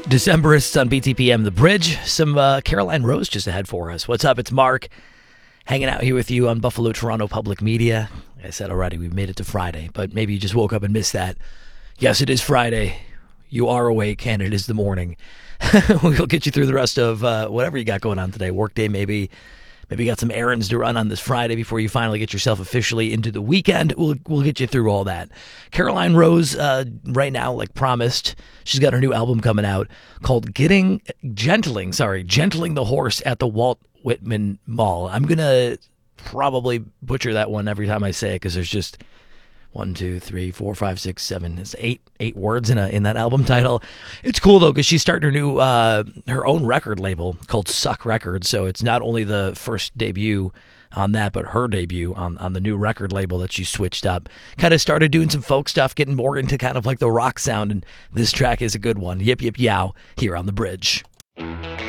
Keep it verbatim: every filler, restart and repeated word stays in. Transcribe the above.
Decemberists on B T P M The Bridge. Some uh, Caroline Rose just ahead for us. What's up? It's Mark hanging out here with you on Buffalo Toronto Public Media. Like I said already, we've made it to Friday, but maybe you just woke up and missed that. Yes, it is Friday. You are awake, and it is the morning. We'll get you through the rest of uh, whatever you got going on today. Workday, maybe. Maybe you got some errands to run on this Friday before you finally get yourself officially into the weekend. We'll we'll get you through all that. Caroline Rose, uh, right now, like promised, she's got her new album coming out called Getting, Gentling, sorry, Gentling the Horse at the Walt Whitman Mall. I'm going to probably butcher that one every time I say it because there's just one, two, three, four, five, six, seven. It's eight, eight words in a in that album title. It's cool though because she's starting her new uh, her own record label called Suck Records. So it's not only the first debut on that, but her debut on on the new record label that she switched up. Kind of started doing some folk stuff, getting more into kind of like the rock sound, and this track is a good one. Yip Yip Yow here on The Bridge.